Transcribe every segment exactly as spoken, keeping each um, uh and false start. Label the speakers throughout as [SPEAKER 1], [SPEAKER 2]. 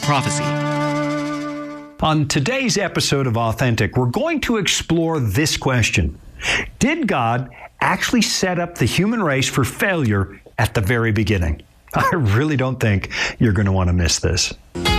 [SPEAKER 1] prophecy.
[SPEAKER 2] On today's episode of Authentic, we're going to explore this question. Did God actually set up the human race for failure at the very beginning? I really don't think you're going to want to miss this.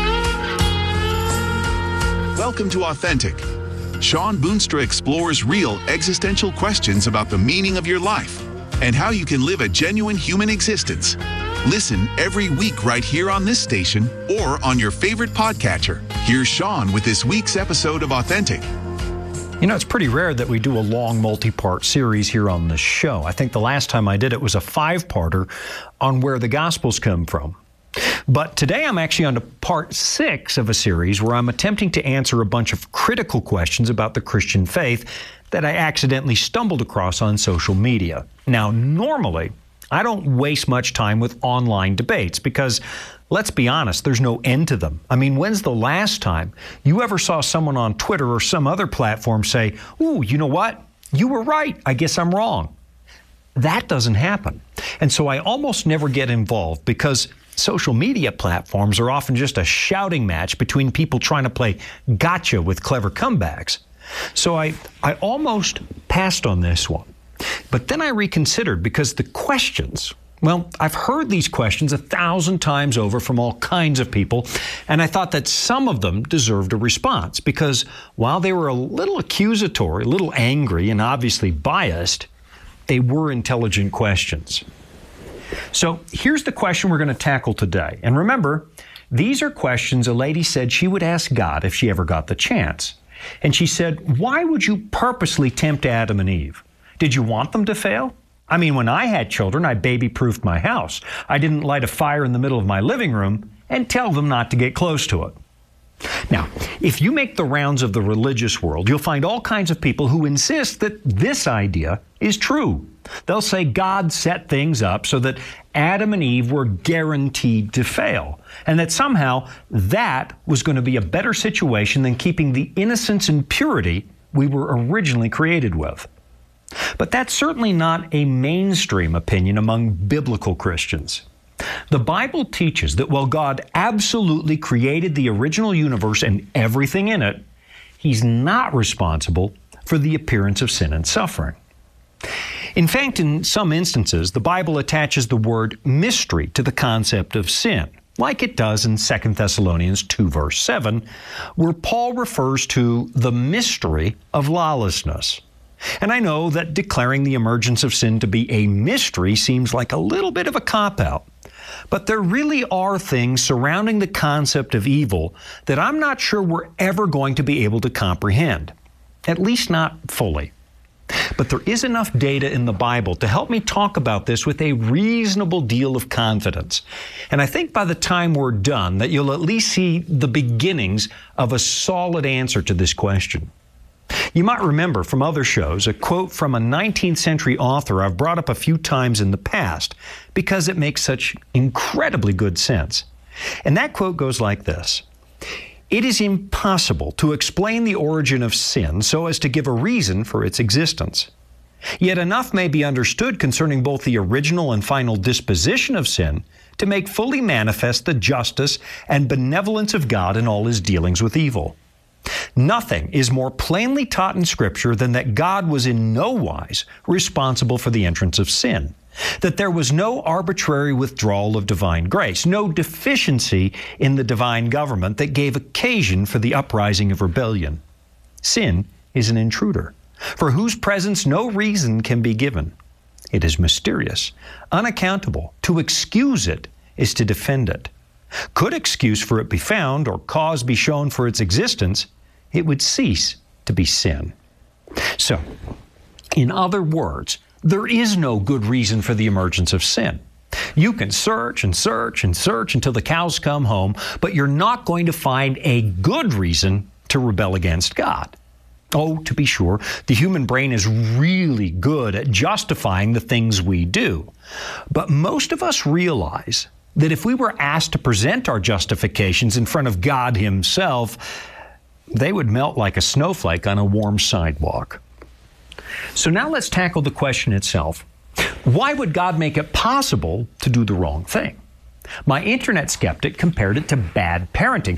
[SPEAKER 3] Welcome to Authentic. Shawn Boonstra explores real existential questions about the meaning of your life and how you can live a genuine human existence. Listen every week right here on this station or on your favorite podcatcher. Here's Shawn with this week's episode of Authentic.
[SPEAKER 2] You know, it's pretty rare that we do a long multi-part series here on the show. I think the last time I did it was a five-parter on where the Gospels come from. But today I'm actually on to part six of a series where I'm attempting to answer a bunch of critical questions about the Christian faith that I accidentally stumbled across on social media. Now, normally, I don't waste much time with online debates because, let's be honest, there's no end to them. I mean, when's the last time you ever saw someone on Twitter or some other platform say, ooh, you know what? You were right. I guess I'm wrong. That doesn't happen. And so I almost never get involved because social media platforms are often just a shouting match between people trying to play gotcha with clever comebacks. So I, I almost passed on this one. But then I reconsidered because the questions, well, I've heard these questions a thousand times over from all kinds of people, and I thought that some of them deserved a response because while they were a little accusatory, a little angry, and obviously biased, they were intelligent questions. So here's the question we're going to tackle today. And remember, these are questions a lady said she would ask God if she ever got the chance. And she said, why would you purposely tempt Adam and Eve? Did you want them to fail? I mean, when I had children, I baby-proofed my house. I didn't light a fire in the middle of my living room and tell them not to get close to it. Now, if you make the rounds of the religious world, you'll find all kinds of people who insist that this idea is true. They'll say God set things up so that Adam and Eve were guaranteed to fail, and that somehow that was going to be a better situation than keeping the innocence and purity we were originally created with. But that's certainly not a mainstream opinion among biblical Christians. The Bible teaches that while God absolutely created the original universe and everything in it, He's not responsible for the appearance of sin and suffering. In fact, in some instances, the Bible attaches the word mystery to the concept of sin, like it does in Second Thessalonians two, verse seven, where Paul refers to the mystery of lawlessness. And I know that declaring the emergence of sin to be a mystery seems like a little bit of a cop-out. But there really are things surrounding the concept of evil that I'm not sure we're ever going to be able to comprehend, at least not fully. But there is enough data in the Bible to help me talk about this with a reasonable deal of confidence. And I think by the time we're done that you'll at least see the beginnings of a solid answer to this question. You might remember from other shows a quote from a nineteenth century author I've brought up a few times in the past because it makes such incredibly good sense. And that quote goes like this: "It is impossible to explain the origin of sin so as to give a reason for its existence. Yet enough may be understood concerning both the original and final disposition of sin to make fully manifest the justice and benevolence of God in all His dealings with evil. Nothing is more plainly taught in Scripture than that God was in no wise responsible for the entrance of sin, that there was no arbitrary withdrawal of divine grace, no deficiency in the divine government that gave occasion for the uprising of rebellion. Sin is an intruder, for whose presence no reason can be given. It is mysterious, unaccountable. To excuse it is to defend it. Could excuse for it be found, or cause be shown for its existence, it would cease to be sin." So, in other words, there is no good reason for the emergence of sin. You can search and search and search until the cows come home, but you're not going to find a good reason to rebel against God. Oh, to be sure, the human brain is really good at justifying the things we do. But most of us realize that if we were asked to present our justifications in front of God Himself, they would melt like a snowflake on a warm sidewalk. So now let's tackle the question itself. Why would God make it possible to do the wrong thing? My internet skeptic compared it to bad parenting.